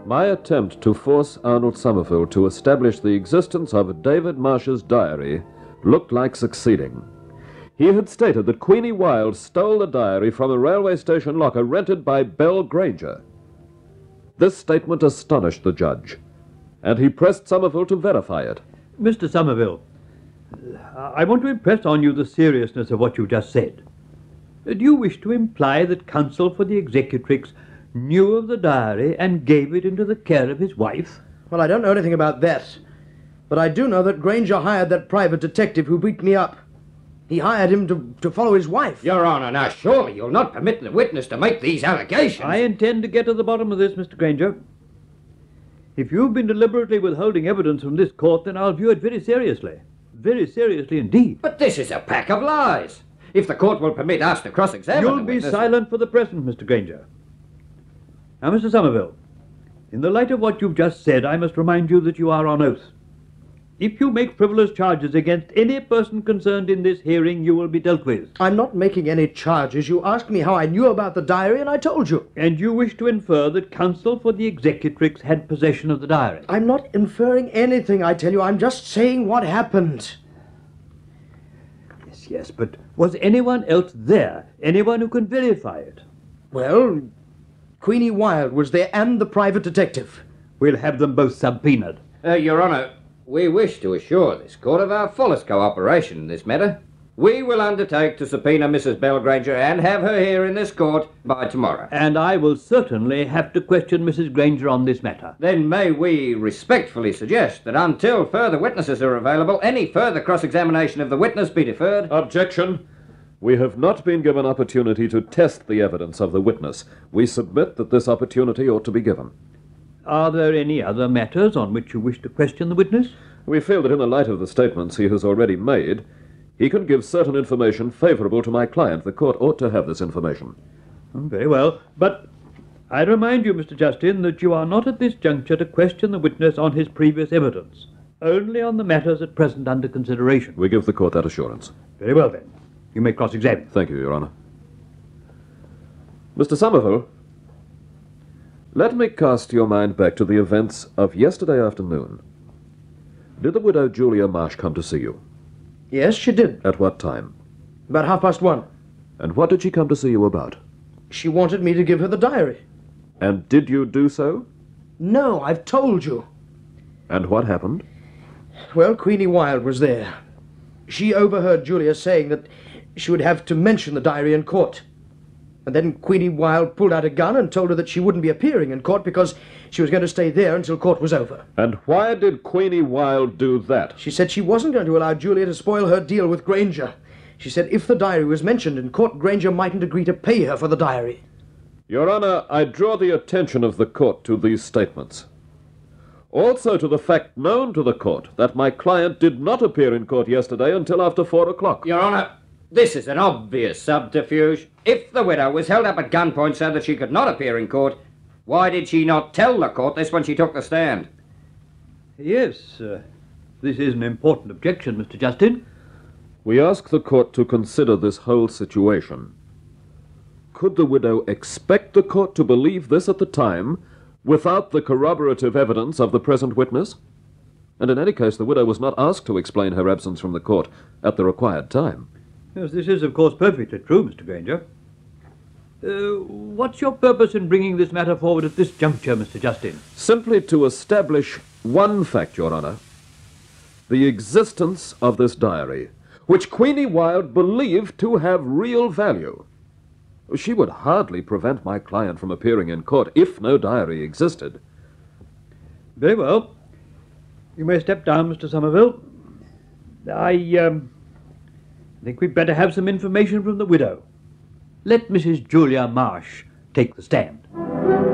My attempt to force Arnold Somerville to establish the existence of David Marsh's diary looked like succeeding. He had stated that Queenie Wilde stole the diary from a railway station locker rented by Belle Granger. This statement astonished the judge, and he pressed Somerville to verify it. Mr. Somerville, I want to impress on you the seriousness of what you just said. Do you wish to imply that counsel for the executrix knew of the diary and gave it into the care of his wife? Well, I don't know anything about that. But I do know that Granger hired that private detective who beat me up. He hired him to follow his wife. Your Honour, now surely you'll not permit the witness to make these allegations. I intend to get to the bottom of this, Mr. Granger. If you've been deliberately withholding evidence from this court, then I'll view it very seriously. Very seriously indeed. But this is a pack of lies. If the court will permit us to cross-examine You'll be silent for the present, Mr. Granger. Now, Mr. Somerville, in the light of what you've just said, I must remind you that you are on oath. If you make frivolous charges against any person concerned in this hearing, you will be dealt with. I'm not making any charges. You asked me how I knew about the diary, and I told you. And you wish to infer that counsel for the executrix had possession of the diary? I'm not inferring anything, I tell you. I'm just saying what happened. Yes, but was anyone else there? Anyone who can verify it? Well, Queenie Wilde was there and the private detective. We'll have them both subpoenaed. Your Honour, we wish to assure this court of our fullest cooperation in this matter. We will undertake to subpoena Mrs. Belle Granger and have her here in this court by tomorrow. And I will certainly have to question Mrs. Granger on this matter. Then may we respectfully suggest that until further witnesses are available, any further cross-examination of the witness be deferred? Objection. We have not been given opportunity to test the evidence of the witness. We submit that this opportunity ought to be given. Are there any other matters on which you wish to question the witness? We feel that in the light of the statements he has already made, he can give certain information favourable to my client. The court ought to have this information. Very well, but I remind you, Mr. Justin, that you are not at this juncture to question the witness on his previous evidence, only on the matters at present under consideration. We give the court that assurance. Very well, then. You may cross-examine. Thank you, Your Honour. Mr. Somerville, let me cast your mind back to the events of yesterday afternoon. Did the widow Julia Marsh come to see you? Yes, she did. At what time? About 1:30. And what did she come to see you about? She wanted me to give her the diary. And did you do so? No, I've told you. And what happened? Well, Queenie Wilde was there. She overheard Julia saying that she would have to mention the diary in court. And then Queenie Wilde pulled out a gun and told her that she wouldn't be appearing in court because she was going to stay there until court was over. And why did Queenie Wilde do that? She said she wasn't going to allow Julia to spoil her deal with Granger. She said if the diary was mentioned in court, Granger mightn't agree to pay her for the diary. Your Honour, I draw the attention of the court to these statements. Also to the fact known to the court that my client did not appear in court yesterday until after 4 o'clock. Your Honour, this is an obvious subterfuge. If the widow was held up at gunpoint so that she could not appear in court, why did she not tell the court this when she took the stand? Yes, this is an important objection, Mr. Justin. We ask the court to consider this whole situation. Could the widow expect the court to believe this at the time without the corroborative evidence of the present witness? And in any case, the widow was not asked to explain her absence from the court at the required time. Yes, this is, of course, perfectly true, Mr. Granger. What's your purpose in bringing this matter forward at this juncture, Mr. Justin? Simply to establish one fact, Your Honour. The existence of this diary, which Queenie Wilde believed to have real value. She would hardly prevent my client from appearing in court if no diary existed. Very well. You may step down, Mr. Somerville. I think we'd better have some information from the widow. Let Mrs. Julia Marsh take the stand.